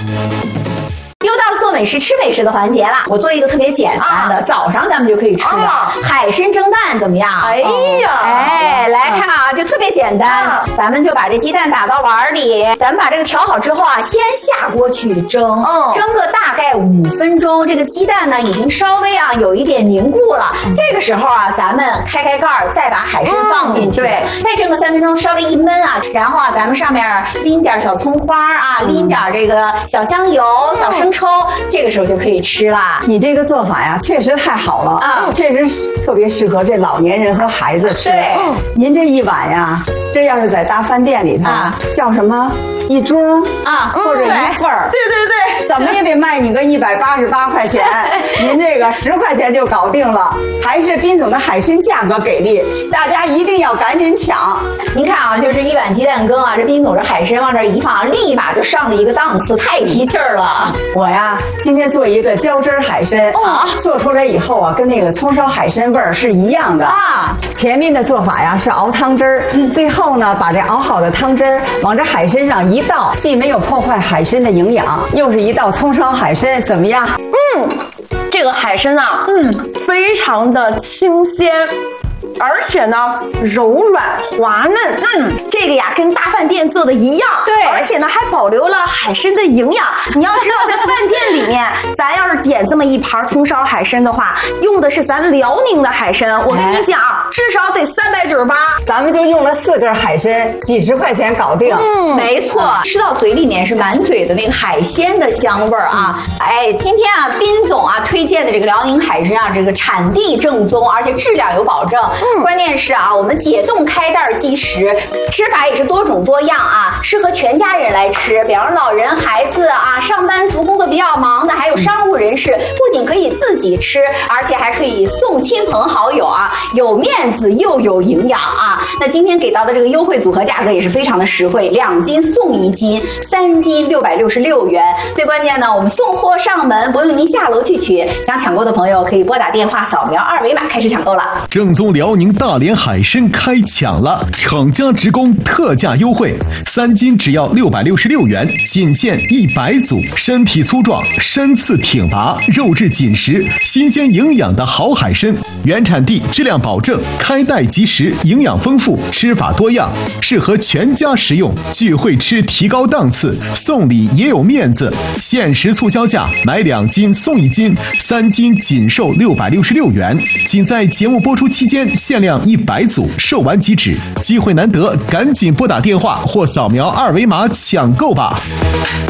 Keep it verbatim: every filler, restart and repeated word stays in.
又到了做美食吃美食的环节了，我做一个特别简单的，啊、早上咱们就可以吃的、啊、海参蒸蛋怎么样？ 哎呀， 哎，来看啊，就特别简单、啊，咱们就把这鸡蛋打到碗里，咱们把这个调好之后啊，先下锅去蒸，嗯，蒸个大概五分钟，这个鸡蛋呢已经稍微啊有一点凝固了，嗯、这个时候啊，咱们开开盖儿，再把海参放进去，嗯、对，再蒸个三分钟，稍微一焖啊，然后啊，咱们上面淋点小葱花啊，嗯、淋点这个小香油、嗯、小生抽，这个时候就可以吃啦。 你这个做法呀，确实太好了啊、嗯，确实特别适合这老年人和孩子吃。 对，嗯、 您这一碗呀，这要是在大饭店里头，啊、叫什么一盅啊，或者一份儿、嗯， 对对对， 怎么也得卖你个一百八十八块钱，您这个十块钱就搞定了。还是彬总的海参价格给力，大家一定要赶紧抢。 您看啊，就是一碗鸡蛋羹啊，这彬总这海参往这一放，立马就上了一个档次，太提气儿了。 我呀，今天做一个浇汁海参啊，做出来以后啊，跟那个葱烧海参味儿是一样的啊。前面的做法呀是熬汤汁儿，嗯，最后呢把这熬好的汤汁儿往这海参上一倒，既没有破坏海参的营养，又是一道葱烧海参，怎么样？ 嗯，这个海参啊，嗯，非常的清鲜。而且呢，柔软滑嫩，嗯，这个呀跟大饭店做的一样， 对， 而且呢还保留了海参的营养。你要知道，在饭店里面，咱要是点这么一盘葱烧海参的话，用的是咱辽宁的海参，我跟你讲，至少得三百九十八， 咱们就用了四根海参，几十块钱搞定。 嗯，没错，嗯、吃到嘴里面是满嘴的那个海鲜的香味儿啊！哎，今天啊，彬总啊推荐的这个辽宁海参啊，这个产地正宗，而且质量有保证。嗯，关键是啊，我们解冻开袋即食，吃法也是多种多样啊，适合全家人来吃。比方老人、孩子啊，上班族工作比较忙的，还有商务人士，不仅可以自己吃，而且还可以送亲朋好友啊，有面子又有营养啊。那今天给到的这个优惠组合价格也是非常的实惠，两斤送一斤，三斤六百六十六元。最关键呢，我们送货上门，不用您下楼去取。想抢购的朋友可以拨打电话扫描二维码开始抢购了。 正宗辽宁大连海参开抢了，厂家直供特价优惠，三斤只要六百六十六元，仅限一百组，身体粗壮，身次挺拔，肉质紧实，新鲜营养的好海参，原产地，质量保证，开袋即食，营养丰富，吃法多样，适合全家食用。聚会吃提高档次，送礼也有面子。限时促销价，买两斤送一斤，三斤仅售六百六十六元，仅在节目播出期间限量一百组，售完即止，机会难得，赶紧拨打电话或扫描二维码抢购吧。